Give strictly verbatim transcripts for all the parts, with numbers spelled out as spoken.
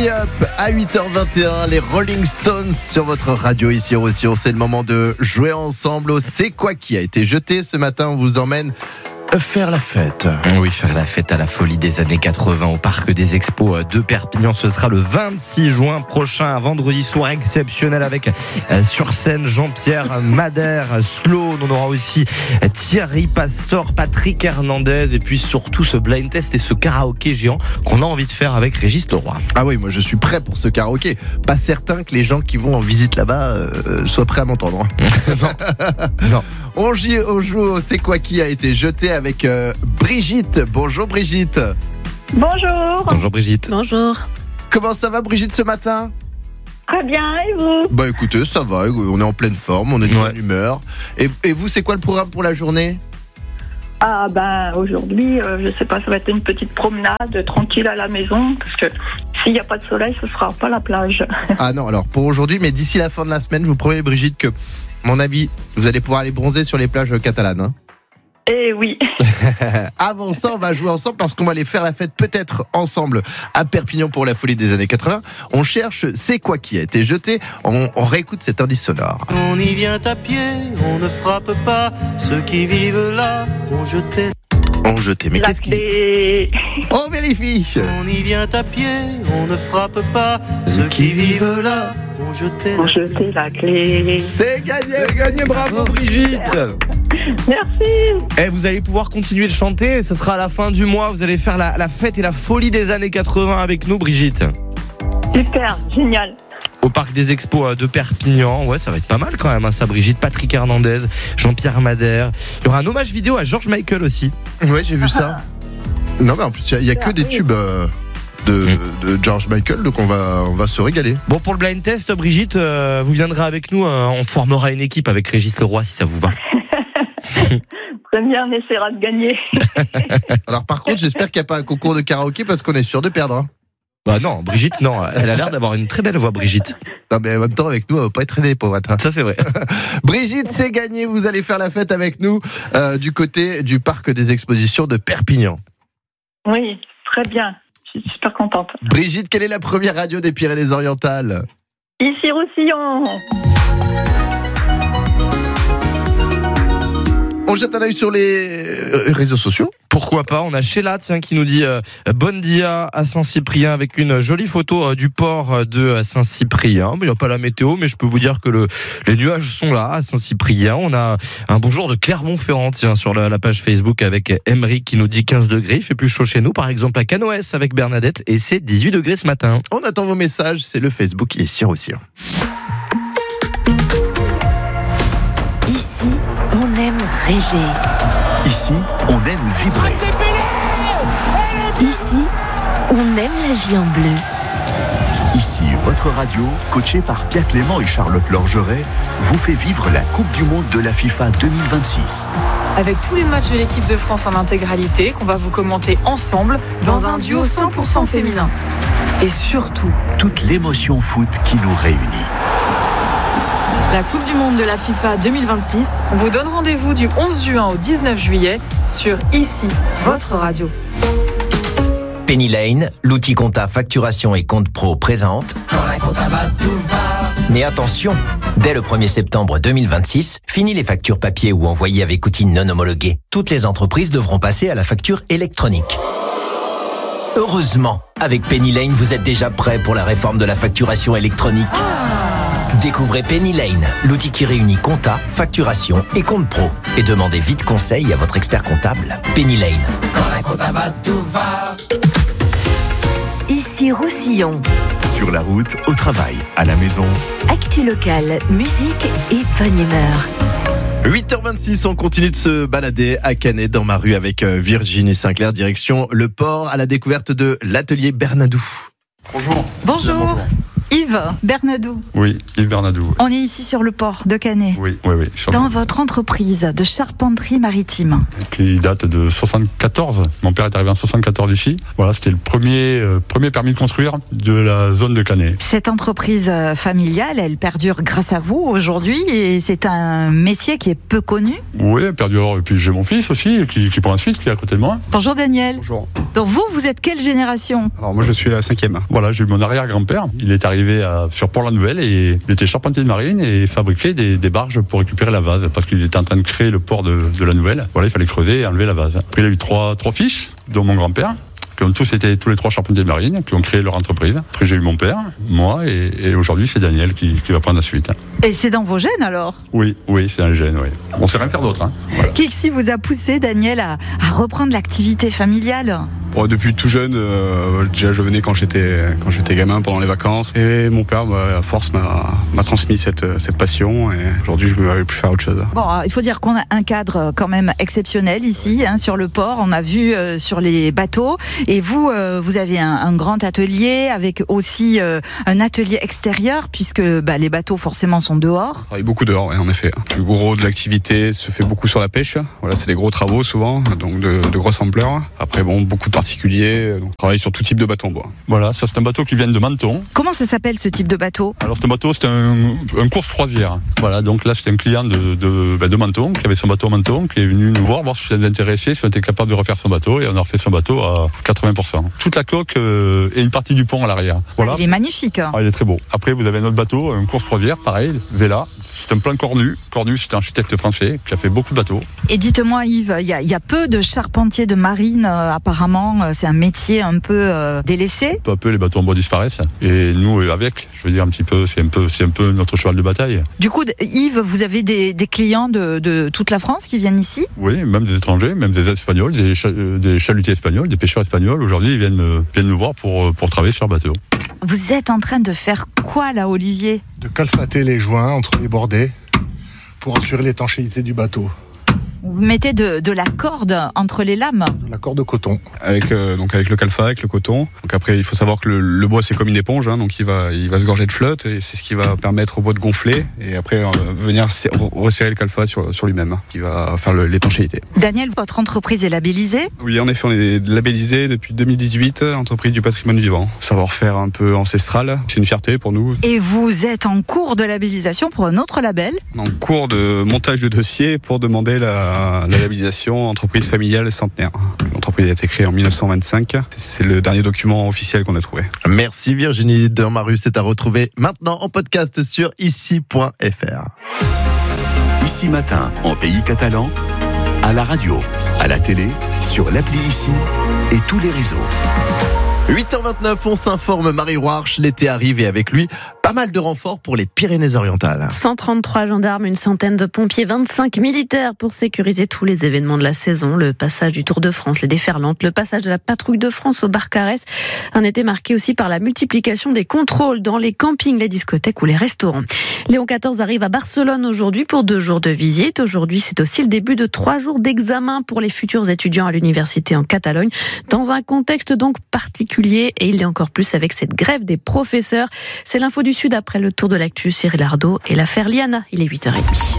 Me Up à huit heures vingt et un, les Rolling Stones sur votre radio ici au Roussillon. C'est le moment de jouer ensemble au C'est quoi qui a été jeté. Ce matin, on vous emmène faire la fête. Oui, faire la fête à la folie des années quatre-vingts au Parc des Expos de Perpignan. Ce sera le vingt-six juin prochain, un vendredi soir exceptionnel avec euh, sur scène Jean-Pierre Madère, Sloan. On aura aussi Thierry Pastor, Patrick Hernandez et puis surtout ce blind test et ce karaoké géant qu'on a envie de faire avec Régis Leroy. Ah oui, moi je suis prêt pour ce karaoké. Pas certain que les gens qui vont en visite là-bas euh, soient prêts à m'entendre. non. non. On joue, on joue au C'est quoi qui a été jeté avec euh, Brigitte. Bonjour Brigitte. Bonjour. Bonjour Brigitte. Bonjour. Comment ça va Brigitte ce matin ? Très bien, et vous ? Bah écoutez, ça va, on est en pleine forme, on est de Ouais. bonne humeur. Et, et vous, c'est quoi le programme pour la journée ? Ah ben aujourd'hui, euh, je sais pas, ça va être une petite promenade tranquille à la maison, parce que s'il n'y a pas de soleil, ce sera pas la plage. Ah non, alors pour aujourd'hui, mais d'ici la fin de la semaine, je vous promets Brigitte que, mon avis, vous allez pouvoir aller bronzer sur les plages catalanes. Hein. Eh oui. Avant ça, on va jouer ensemble parce qu'on va aller faire la fête peut-être ensemble à Perpignan pour la folie des années quatre-vingts. On cherche C'est quoi qui a été jeté. On, on réécoute cet indice sonore. On y vient à pied, on ne frappe pas. Ceux qui vivent là ont jeté. On jeté, mais La qu'est-ce qui... clé. On vérifie. On y vient à pied, on ne frappe pas. Ceux qui vivent là ont jeté. Pour jeter la clé. C'est gagné. C'est gagné, bravo Brigitte. Merci. Et vous allez pouvoir continuer de chanter, ce sera à la fin du mois, vous allez faire la, la fête et la folie des années quatre-vingts avec nous Brigitte. Super, génial. Au Parc des Expos de Perpignan, ouais ça va être pas mal quand même hein, ça Brigitte, Patrick Hernandez, Jean-Pierre Madère. Il y aura un hommage vidéo à George Michael aussi. Ouais, j'ai vu ça. Non, mais en plus, il n'y a, a que des tubes euh, de, de George Michael, donc on va, on va se régaler. Bon pour le blind test Brigitte, euh, vous viendrez avec nous, euh, on formera une équipe avec Régis Leroy si ça vous va. Très bien, on essaiera de gagner. Alors par contre, j'espère qu'il n'y a pas un concours de karaoké parce qu'on est sûr de perdre. Hein. Bah non, Brigitte non, elle a l'air d'avoir une très belle voix Brigitte. Non, mais en même temps, avec nous, on va pas être aidés, pauvre. Ça c'est vrai. Brigitte, c'est gagné. Vous allez faire la fête avec nous euh, du côté du Parc des Expositions de Perpignan. Oui, très bien. Je suis super contente. Brigitte, quelle est la première radio des Pyrénées-Orientales ? Ici Roussillon. On jette un œil sur les réseaux sociaux. Pourquoi pas, on a Sheila tiens, qui nous dit euh, bonne dia à Saint-Cyprien avec une jolie photo euh, du port de Saint-Cyprien. Mais il n'y a pas la météo, mais je peux vous dire que le, les nuages sont là à Saint-Cyprien. On a un bonjour de Clermont-Ferrand tiens, sur la, la page Facebook avec Emery qui nous dit quinze degrés. Il fait plus chaud chez nous, par exemple à Canoës avec Bernadette et c'est dix-huit degrés ce matin. On attend vos messages, c'est le Facebook ici aussi. Ici, on aime rêver. Ici, on aime vibrer. Ici, on aime la vie en bleu. Ici, votre radio, coachée par Pierre Clément et Charlotte Lorgeret, vous fait vivre la Coupe du Monde de la FIFA deux mille vingt-six. Avec tous les matchs de l'équipe de France en intégralité, qu'on va vous commenter ensemble dans un duo cent pour cent féminin. Et surtout, toute l'émotion foot qui nous réunit. la Coupe du Monde de la FIFA deux mille vingt-six. On vous donne rendez-vous du onze juin au dix-neuf juillet sur Ici, votre radio. Penny Lane, l'outil compta facturation et compte pro présente. Mais attention, dès le premier septembre deux mille vingt-six, fini les factures papier ou envoyées avec outils non homologués. Toutes les entreprises devront passer à la facture électronique. Heureusement, avec Penny Lane, vous êtes déjà prêt pour la réforme de la facturation électronique. Découvrez Penny Lane, l'outil qui réunit compta, facturation et compte pro. Et demandez vite conseil à votre expert comptable. Penny Lane. Ici Roussillon. Sur la route, au travail, à la maison. Actu locale, musique et bonne humeur. huit heures vingt-six, on continue de se balader à Canet dans ma rue avec Virginie Sinclair, direction le port à la découverte de l'atelier Bernadou. Bonjour. Bonjour. Yves, Yves Bernadou. Oui, Yves Bernadou. On est ici sur le port de Canet. Oui, oui, oui. Dans votre entreprise de charpenterie maritime. Qui date de soixante-quatorze. Mon père est arrivé en soixante-quatorze ici. Voilà, c'était le premier, euh, premier permis de construire de la zone de Canet. Cette entreprise familiale, elle perdure grâce à vous aujourd'hui et c'est un métier qui est peu connu. Oui, elle perdure. Et puis j'ai mon fils aussi qui, qui prend la suite, qui est à côté de moi. Bonjour Daniel. Bonjour. Donc vous, vous êtes quelle génération? Alors moi je suis la cinquième. Voilà, j'ai eu mon arrière-grand-père. Il est arrivé à, sur Port-la-Nouvelle et il était charpentier de marine et fabriquait des, des barges pour récupérer la vase parce qu'il était en train de créer le port de, de la Nouvelle. Voilà, il fallait creuser et enlever la vase. Après il a eu trois, trois fils, dont mon grand-père, qui ont tous été tous les trois charpentiers de marine, qui ont créé leur entreprise. Après j'ai eu mon père, moi et, et aujourd'hui c'est Daniel qui, qui va prendre la suite. Et c'est dans vos gènes alors? Oui, oui, c'est un gène, oui. On sait rien faire d'autre. Hein. Voilà. Qu'est-ce qui vous a poussé, Daniel, à, à reprendre l'activité familiale? Bon, depuis tout jeune, euh, déjà je venais quand j'étais quand j'étais gamin pendant les vacances et mon père, bah, à force, m'a, m'a transmis cette, cette passion et aujourd'hui je ne vais plus faire autre chose. Bon, il faut dire qu'on a un cadre quand même exceptionnel ici, hein, sur le port. On a vu euh, sur les bateaux et vous, euh, vous avez un, un grand atelier avec aussi euh, un atelier extérieur puisque bah, les bateaux forcément sont dehors. On travaille beaucoup dehors, ouais, en effet. Le gros de l'activité se fait beaucoup sur la pêche. Voilà, c'est des gros travaux souvent, donc de, de grosse ampleur. Après, bon, beaucoup de particuliers. Donc, on travaille sur tout type de bateau en bois. Voilà, ça c'est un bateau qui vient de Menton. Comment ça s'appelle ce type de bateau? Alors ce bateau c'est un, un course croisière. Voilà, donc là c'est un client de, de, ben, de Menton qui avait son bateau à Menton, qui est venu nous voir, voir si ça nous intéressait, si on était capable de refaire son bateau et on a refait son bateau à quatre-vingts pour cent. Toute la coque euh, et une partie du pont à l'arrière. Voilà. Il est magnifique. Ah, il est très beau. Après vous avez un autre bateau, un course croisière, pareil, Vela. C'est un plan Cornu. Cornu, c'est un architecte français qui a fait beaucoup de bateaux. Et dites-moi Yves, il y, y a peu de charpentiers de marine euh, apparemment. C'est un métier un peu euh, délaissé. Peu à peu, les bateaux en bois disparaissent. Et nous, avec, je veux dire un petit peu, c'est un peu, c'est un peu notre cheval de bataille. Du coup, Yves, vous avez des, des clients de, de toute la France qui viennent ici? Oui, même des étrangers, même des Espagnols, des, cha- des chalutiers espagnols, des pêcheurs espagnols. Aujourd'hui, ils viennent, me, viennent nous voir pour, pour travailler sur le bateau. Vous êtes en train de faire quoi là, Olivier? De calfater les joints entre les bordées pour assurer l'étanchéité du bateau. Vous mettez de, de la corde entre les lames? De la corde de coton. Avec, euh, donc avec le calfa, avec le coton. Donc après, il faut savoir que le, le bois, c'est comme une éponge, hein, donc il va, il va se gorger de flotte et c'est ce qui va permettre au bois de gonfler et après euh, venir resserrer le calfa sur, sur lui-même, hein, qui va faire le, l'étanchéité. Daniel, votre entreprise est labellisée? Oui, en effet, on est labellisé depuis deux mille dix-huit, entreprise du patrimoine vivant. Savoir-faire un peu ancestral, c'est une fierté pour nous. Et vous êtes en cours de labellisation pour un autre label? En cours de montage de dossier pour demander la la labellisation entreprise familiale centenaire. L'entreprise a été créée en dix-neuf cent vingt-cinq. C'est le dernier document officiel qu'on a trouvé. Merci Virginie Dormaru, c'est à retrouver maintenant en podcast sur ici point f r. Ici Matin, en pays catalan, à la radio, à la télé, sur l'appli Ici et tous les réseaux. huit heures vingt-neuf, on s'informe, Marie Roarch, l'été arrive et avec lui, pas mal de renforts pour les Pyrénées-Orientales. cent trente-trois gendarmes, une centaine de pompiers, vingt-cinq militaires pour sécuriser tous les événements de la saison. Le passage du Tour de France, les déferlantes, le passage de la patrouille de France au Barcarès. Un été marqué aussi par la multiplication des contrôles dans les campings, les discothèques ou les restaurants. Léon quatorze arrive à Barcelone aujourd'hui pour deux jours de visite. Aujourd'hui, c'est aussi le début de trois jours d'examen pour les futurs étudiants à l'université en Catalogne, dans un contexte donc particulier et il est encore plus avec cette grève des professeurs. C'est l'info du Sud après le tour de l'actu, Cyril Ardo et l'affaire Liana. Il est huit heures trente.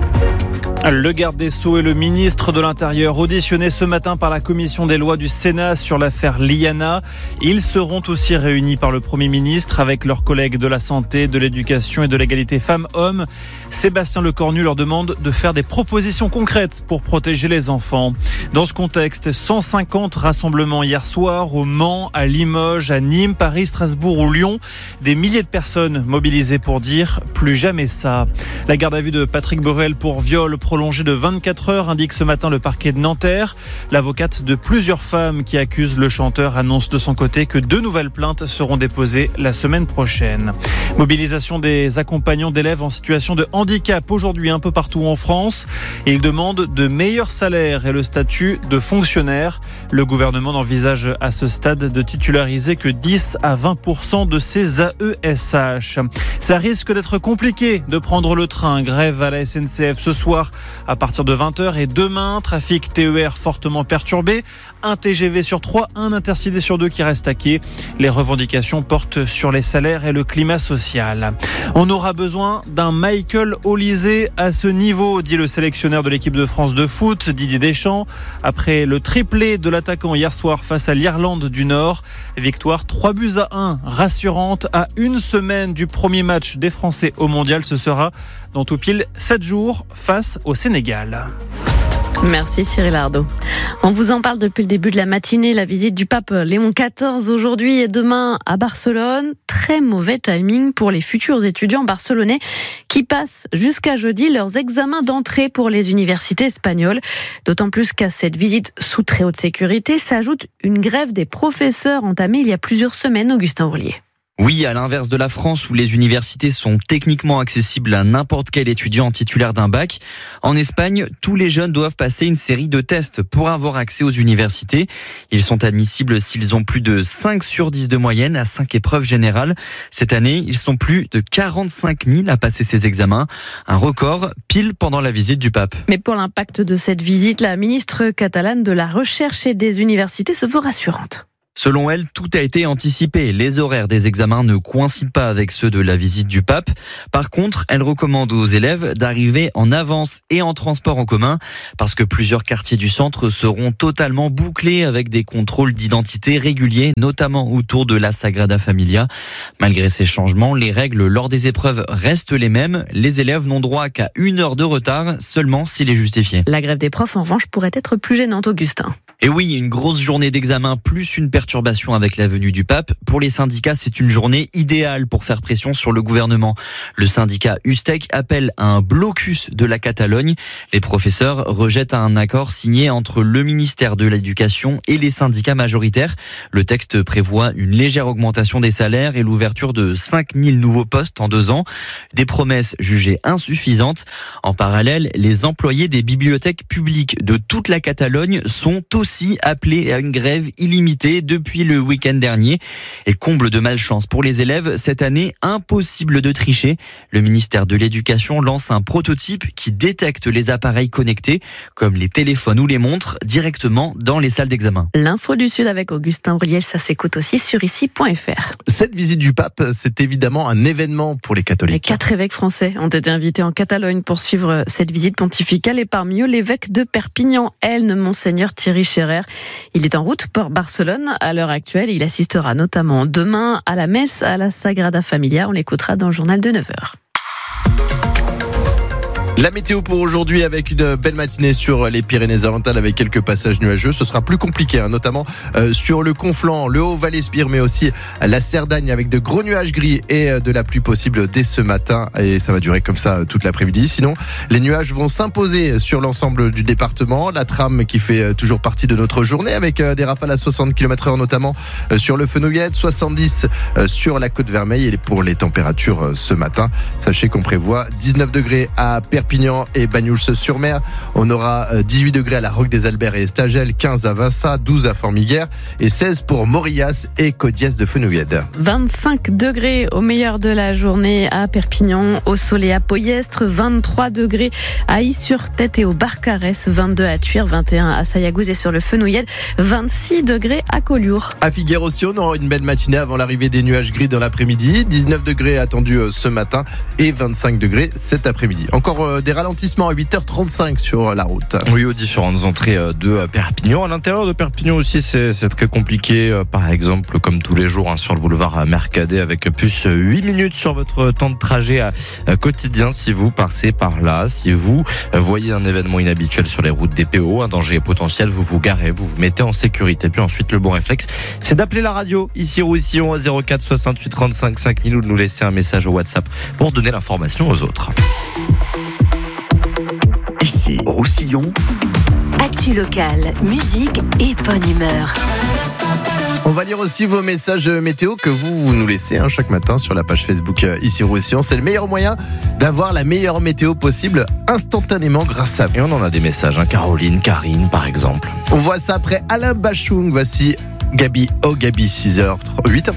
Le garde des Sceaux et le ministre de l'Intérieur auditionnés ce matin par la commission des lois du Sénat sur l'affaire Liana. Ils seront aussi réunis par le Premier ministre avec leurs collègues de la santé, de l'éducation et de l'égalité femmes-hommes. Sébastien Lecornu leur demande de faire des propositions concrètes pour protéger les enfants. Dans ce contexte, cent cinquante rassemblements hier soir au Mans, à Limoges, à Nîmes, Paris, Strasbourg ou Lyon. Des milliers de personnes mobilisées pour dire plus jamais ça. La garde à vue de Patrick Borel pour viol prolongé de vingt-quatre heures, indique ce matin le parquet de Nanterre. L'avocate de plusieurs femmes qui accusent le chanteur annonce de son côté que deux nouvelles plaintes seront déposées la semaine prochaine. Mobilisation des accompagnants d'élèves en situation de handicap aujourd'hui un peu partout en France. Ils demandent de meilleurs salaires et le statut de fonctionnaire. Le gouvernement n'envisage à ce stade de titulariser que dix à vingt pour cent de ces A E S H. Ça risque d'être compliqué de prendre le train. Grève à la S N C F ce soir à partir de vingt heures. Et demain, trafic T E R fortement perturbé. Un T G V sur trois, un Intercité sur deux qui reste à quai. Les revendications portent sur les salaires et le climat social. On aura besoin d'un Michael Olysée à ce niveau, dit le sélectionneur de l'équipe de France de foot, Didier Deschamps. Après le triplé de l'attaquant hier soir face à l'Irlande du Nord. Victoire trois buts à un, rassurante à une semaine du premier match des Français au Mondial. Ce sera dans tout pile sept jours face au Sénégal. Merci Cyril Ardo. On vous en parle depuis le début de la matinée, la visite du pape Léon quatorze aujourd'hui et demain à Barcelone. Très mauvais timing pour les futurs étudiants barcelonais qui passent jusqu'à jeudi leurs examens d'entrée pour les universités espagnoles. D'autant plus qu'à cette visite sous très haute sécurité s'ajoute une grève des professeurs entamée il y a plusieurs semaines, Augustin Ourlier. Oui, à l'inverse de la France où les universités sont techniquement accessibles à n'importe quel étudiant titulaire d'un bac, en Espagne, tous les jeunes doivent passer une série de tests pour avoir accès aux universités. Ils sont admissibles s'ils ont plus de cinq sur dix de moyenne à cinq épreuves générales. Cette année, ils sont plus de quarante-cinq mille à passer ces examens, un record pile pendant la visite du pape. Mais pour l'impact de cette visite, la ministre catalane de la Recherche et des Universités se veut rassurante. Selon elle, tout a été anticipé. Les horaires des examens ne coïncident pas avec ceux de la visite du pape. Par contre, elle recommande aux élèves d'arriver en avance et en transport en commun parce que plusieurs quartiers du centre seront totalement bouclés avec des contrôles d'identité réguliers, notamment autour de la Sagrada Familia. Malgré ces changements, les règles lors des épreuves restent les mêmes. Les élèves n'ont droit qu'à une heure de retard, seulement s'il est justifié. La grève des profs, en revanche, pourrait être plus gênante, Augustin. Et oui, une grosse journée d'examen plus une perturbation avec la venue du pape. Pour les syndicats, c'est une journée idéale pour faire pression sur le gouvernement. Le syndicat Ustec appelle à un blocus de la Catalogne. Les professeurs rejettent un accord signé entre le ministère de l'Éducation et les syndicats majoritaires. Le texte prévoit une légère augmentation des salaires et l'ouverture de cinq mille nouveaux postes en deux ans. Des promesses jugées insuffisantes. En parallèle, les employés des bibliothèques publiques de toute la Catalogne sont aussi appelés à une grève illimitée depuis le week-end dernier. Et comble de malchance pour les élèves, cette année, impossible de tricher. Le ministère de l'Éducation lance un prototype qui détecte les appareils connectés, comme les téléphones ou les montres, directement dans les salles d'examen. L'info du Sud avec Augustin Ourliel, ça s'écoute aussi sur ici point f r. Cette visite du pape, c'est évidemment un événement pour les catholiques. Les quatre évêques français ont été invités en Catalogne pour suivre cette visite pontificale et parmi eux, l'évêque de Perpignan, Elne, Monseigneur Thierry Scherer. Il est en route pour Barcelone à l'heure actuelle. Il assistera notamment demain à la messe à la Sagrada Familia. On l'écoutera dans le journal de neuf heures. La météo pour aujourd'hui avec une belle matinée sur les Pyrénées-Orientales avec quelques passages nuageux. Ce sera plus compliqué, hein, notamment euh, sur le Conflent, le Haut-Val-Espire, mais aussi la Cerdagne avec de gros nuages gris et de la pluie possible dès ce matin. Et ça va durer comme ça toute l'après-midi. Sinon, les nuages vont s'imposer sur l'ensemble du département. La trame qui fait toujours partie de notre journée avec des rafales à soixante kilomètres heure, notamment sur le Fenouillette, soixante-dix sur la Côte-Vermeille. Et pour les températures ce matin, sachez qu'on prévoit dix-neuf degrés à Perpignan et Bagnols-sur-Mer. On aura dix-huit degrés à la Roque des Alberts et Estagel, quinze à Vinça, douze à Formiguères et seize pour Morillas et Codiès de Fenouillède. vingt-cinq degrés au meilleur de la journée à Perpignan, au Soleil à Poyestre, vingt-trois degrés à Is-sur-Tête et au Barcarès, vingt-deux à Tuire, vingt et un à Sayagouz et sur le Fenouillède, vingt-six degrés à Collioure. À Figueres aussi, on aura une belle matinée avant l'arrivée des nuages gris dans l'après-midi. dix-neuf degrés attendus ce matin et vingt-cinq degrés cet après-midi. Encore des ralentissements à huit heures trente-cinq sur la route. Oui, aux différentes entrées de Perpignan. À l'intérieur de Perpignan aussi, c'est, c'est très compliqué. Par exemple, comme tous les jours, hein, sur le boulevard Mercadet, avec plus huit minutes sur votre temps de trajet à, à quotidien si vous passez par là. Si vous voyez un événement inhabituel sur les routes des P O, un danger potentiel, vous vous garez, vous vous mettez en sécurité. Puis ensuite, le bon réflexe, c'est d'appeler la radio, ici Roussillon, à zéro quatre soixante-huit trente-cinq cinq mille ou de nous laisser un message au WhatsApp pour donner l'information aux autres. Ici, Roussillon. Actu locale, musique et bonne humeur. On va lire aussi vos messages météo que vous, vous nous laissez hein, chaque matin sur la page Facebook euh, Ici Roussillon. C'est le meilleur moyen d'avoir la meilleure météo possible instantanément grâce à vous. Et on en a des messages, hein, Caroline, Karine par exemple. On voit ça après Alain Bachung. Voici Gabi, oh Gabi, six heures, huit heures.